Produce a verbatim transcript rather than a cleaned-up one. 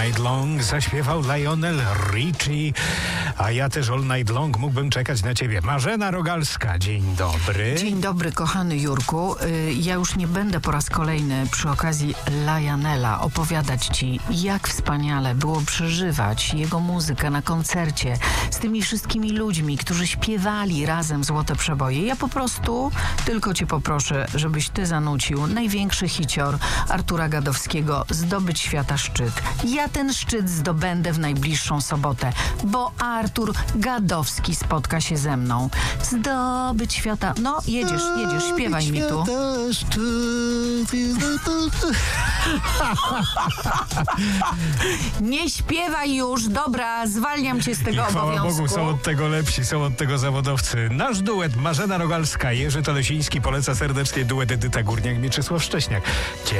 Night Long zaśpiewał Lionel Richie, a ja też All Night Long mógłbym czekać na ciebie. Marzena Rogalska, dzień dobry. Dzień dobry, kochany Jurku. Ja już nie będę po raz kolejny przy okazji Lionela opowiadać ci, jak wspaniale było przeżywać jego muzykę na koncercie z tymi wszystkimi ludźmi, którzy śpiewali razem Złote Przeboje. Ja po prostu tylko cię poproszę, żebyś ty zanucił największy hicior Artura Gadowskiego Zdobyć Świata Szczyt. Ja ten szczyt zdobędę w najbliższą sobotę, bo Artur Gadowski spotka się ze mną. Zdobyć świata... No, jedziesz, jedziesz, śpiewaj mi tu. Nie śpiewaj już, dobra, zwalniam cię z tego I chwała obowiązku. Bogu, są od tego lepsi, są od tego zawodowcy. Nasz duet Marzena Rogalska, Jerzy Tolesiński poleca serdecznie duet Edyta Górniak, Mieczysław Szcześniak.